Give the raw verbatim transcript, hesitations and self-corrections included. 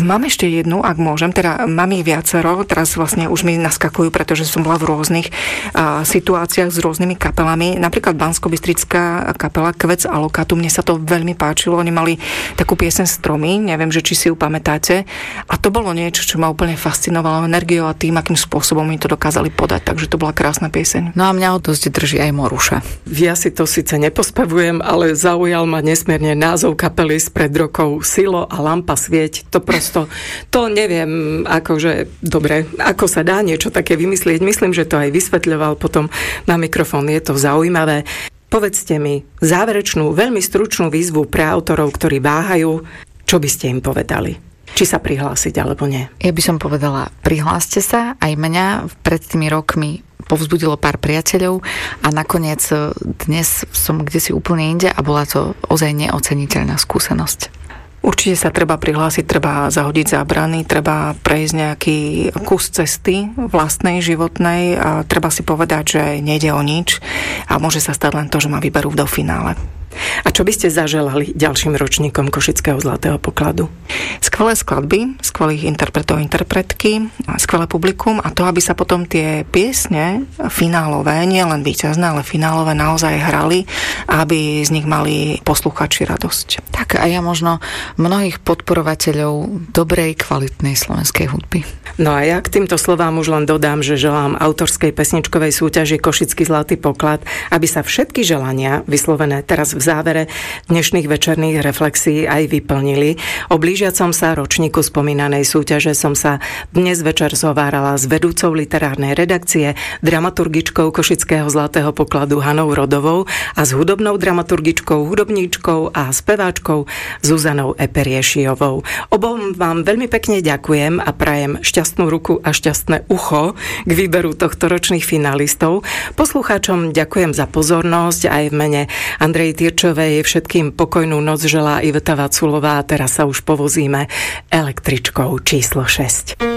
Mám ešte jednu, ak môžem, teda mám ich viacero, teraz vlastne už mi naskakujú, pretože som bola v rôznych uh, situáciách s rôznymi kapelami. Napríklad Banskobystrická kapela Kvec Alokatu, mne sa to veľmi páčilo, oni mali takú pieseň Stromy, neviem, že či si ju pamätáte. A to bolo niečo, čo ma úplne fascinovalo energiou a tým, akým spôsobom mi to dokázali podať, takže to bola krásna pieseň. No a mňa o dosť drží aj Moruša. Ja si to síce nepospevujem, ale zaujal ma nesmierne názov kapely spred rokov Silo a Lampa svieť. To prosto, to neviem, akože, dobre, ako sa dá niečo také vymyslieť. Myslím, že to aj vysvetľoval potom na mikrofón. Je to zaujímavé. Povedzte mi záverečnú, veľmi stručnú výzvu pre autorov, ktorí váhajú. Čo by ste im povedali? Či sa prihlásiť, alebo nie? Ja by som povedala, prihláste sa. Aj mňa pred tými rokmi povzbudilo pár priateľov a nakoniec dnes som kdesi úplne inde a bola to ozaj neoceniteľná skúsenosť. Určite sa treba prihlásiť, treba zahodiť zábrany, treba prejsť nejaký kus cesty vlastnej, životnej a treba si povedať, že nejde o nič a môže sa stať len to, že ma vyberú do finále. A čo by ste zaželali ďalším ročníkom Košického Zlatého pokladu? Skvelé skladby, skvelých interpretov, interpretky, skvelé publikum a to, aby sa potom tie piesne finálové, nie len víťazné, ale finálové naozaj hrali a aby z nich mali posluchači radosť. Tak a ja možno mnohých podporovateľov dobrej, kvalitnej slovenskej hudby. No a ja k týmto slovám už len dodám, že želám autorskej pesničkovej súťaži Košický Zlatý poklad, aby sa všetky želania vyslovené teraz v závere dnešných večerných reflexií aj vyplnili. O blížiacom sa ročníku spomínanej súťaže som sa dnes večer zhovárala s vedúcou literárnej redakcie, dramaturgičkou Košického Zlatého pokladu Hanou Rodovou a s hudobnou dramaturgičkou, hudobníčkou a speváčkou Zuzanou Eperiešiovou. Obom vám veľmi pekne ďakujem a prajem šťastnú ruku a šťastné ucho k výberu tohto ročných finalistov. Poslucháčom ďakujem za pozornosť aj v mene Andrej Tyrčovej všetkým pokojnú noc želá Iveta Vaculová a teraz sa už povozíme električkou číslo šesť.